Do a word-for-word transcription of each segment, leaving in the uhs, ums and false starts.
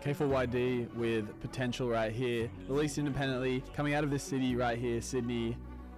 K four Y D with Potential right here, released independently, coming out of this city right here, Sydney.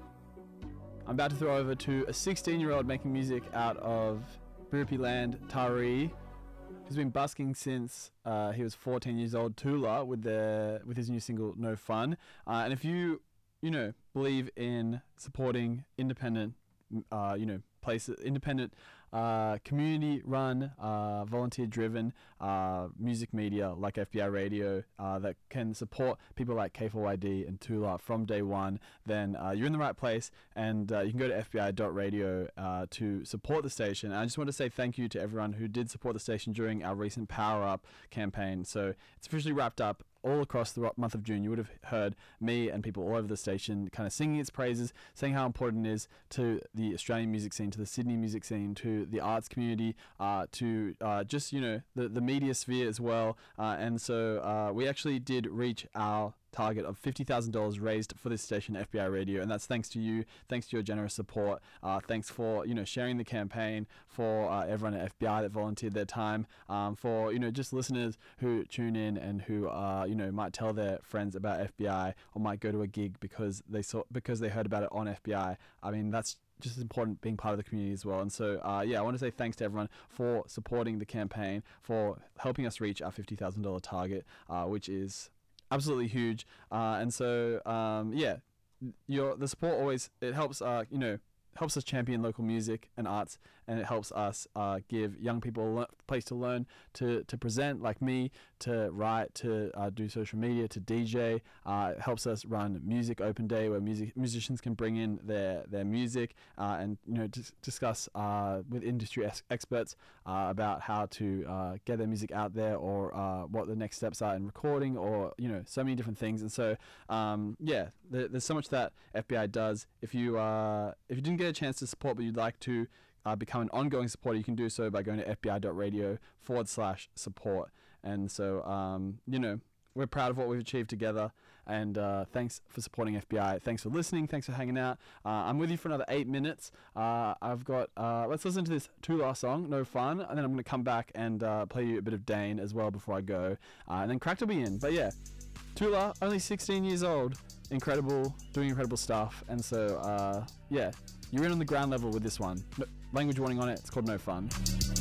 I'm about to throw over to a sixteen year old making music out of Biripi land, Taree, who's been busking since uh, he was fourteen years old, Tula, with the with his new single No Fun. Uh, and if you, you know, believe in supporting independent, uh, you know, places, independent, uh, community-run, uh, volunteer-driven uh, music media like F B I Radio uh, that can support people like K four Y D and Tula from day one, then uh, you're in the right place, and uh, you can go to F B I dot radio uh, to support the station. And I just want to say thank you to everyone who did support the station during our recent Power Up campaign. So it's officially wrapped up. All across the month of June, you would have heard me and people all over the station kind of singing its praises, saying how important it is to the Australian music scene, to the Sydney music scene, to the arts community, uh, to uh, just, you know, the, the media sphere as well. Uh, and so uh, we actually did reach our target of fifty thousand dollars raised for this station, F B I Radio, and that's thanks to you, thanks to your generous support, uh, thanks for, you know, sharing the campaign, for uh, everyone at F B I that volunteered their time, um, for, you know, just listeners who tune in and who, uh, you know, might tell their friends about F B I or might go to a gig because they saw, because they heard about it on F B I. I mean, that's just as important, being part of the community as well. And so, uh, yeah, I want to say thanks to everyone for supporting the campaign, for helping us reach our fifty thousand dollars target, uh, which is absolutely huge. Uh, and so, um, yeah, your the support always, it helps, uh, you know, helps us champion local music and arts, and it helps us uh, give young people a place to learn, to, to present like me, to write, to uh, do social media, to D J. Uh, it helps us run Music Open Day, where music musicians can bring in their their music uh, and, you know, dis- discuss uh, with industry ex- experts uh, about how to uh, get their music out there, or uh, what the next steps are in recording, or, you know, so many different things. And so, um, yeah, there, there's so much that F B I does. If you uh, if you didn't get a chance to support but you'd like to uh, become an ongoing supporter, you can do so by going to F B I dot radio forward slash support. And so, um, you know, we're proud of what we've achieved together, and uh, thanks for supporting F B I. Thanks for listening. Thanks for hanging out. Uh, I'm with you for another eight minutes. Uh, I've got, uh, let's listen to this Tula song, No Fun, and then I'm going to come back and uh, play you a bit of Dane as well before I go. Uh, and then Cracked will be in. But yeah, Tula, only sixteen years old, incredible, doing incredible stuff. And so, uh, yeah, you're in on the ground level with this one. No, language warning on it. It's called No Fun.